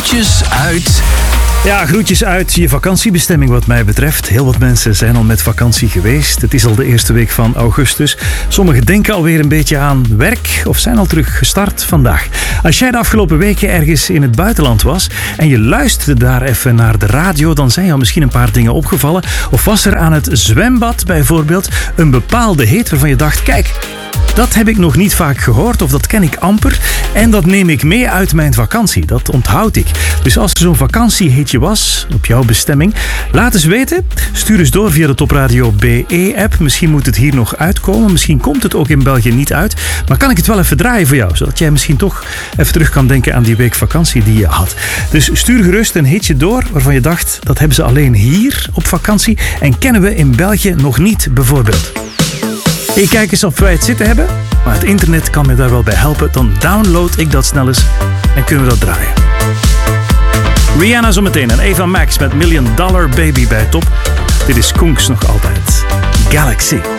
Groetjes uit... Ja, groetjes uit je vakantiebestemming wat mij betreft. Heel wat mensen zijn al met vakantie geweest. Het is al de eerste week van augustus. Sommigen denken alweer een beetje aan werk of zijn al terug gestart vandaag. Als jij de afgelopen weken ergens in het buitenland was en je luisterde daar even naar de radio, dan zijn jou misschien een paar dingen opgevallen. Of was er aan het zwembad bijvoorbeeld een bepaalde hit waarvan je dacht, kijk, dat heb ik nog niet vaak gehoord of dat ken ik amper en dat neem ik mee uit mijn vakantie. Dat onthoud ik. Dus als er zo'n vakantiehitje was op jouw bestemming, laat eens weten. Stuur eens door via de Top Radio BE-app. Misschien moet het hier nog uitkomen. Misschien komt het ook in België niet uit. Maar kan ik het wel even draaien voor jou, zodat jij misschien toch even terug kan denken aan die week vakantie die je had. Dus stuur gerust een hitje door waarvan je dacht, dat hebben ze alleen hier op vakantie en kennen we in België nog niet bijvoorbeeld. Ik kijk eens of wij het zitten hebben, maar het internet kan me daar wel bij helpen. Dan download ik dat snel eens en kunnen we dat draaien. Rihanna zometeen en Eva Max met $1 Million Baby bij Top. Dit is Kunks nog altijd. Galaxy.